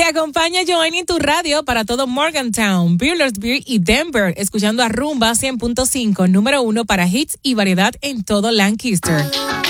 Te acompaña Joanny en tu radio para todo Morgantown, Buehlersburg y Denver, escuchando a Rumba 100.5, número 1 para hits y variedad en todo Lancaster.